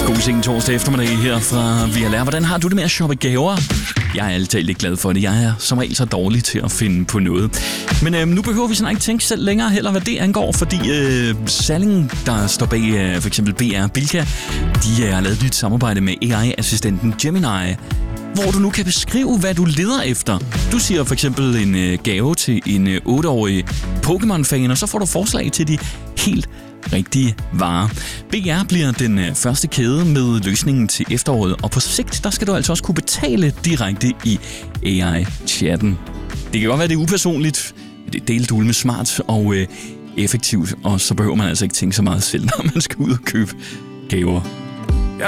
God sen torsdag eftermiddag her fra VLR. Hvordan har du det med at shoppe gaver? Jeg er altid lidt glad for det. Jeg er som regel så dårlig til at finde på noget. Men nu behøver vi sådan ikke tænke selv længere heller, hvad det angår, fordi Salling, der står bag for eksempel BR Bilka, de har lavet et nyt samarbejde med AI-assistenten Gemini, hvor du nu kan beskrive, hvad du leder efter. Du siger for eksempel en gave til en 8-årig Pokémon-fan, og så får du forslag til de helt rigtige varer. BR bliver den første kæde med løsningen til efteråret, og på sigt, der skal du altså også kunne betale direkte i AI-chatten. Det kan godt være, det er upersonligt, men det er delt med smart og effektivt, og så behøver man altså ikke tænke så meget selv, når man skal ud og købe gaver.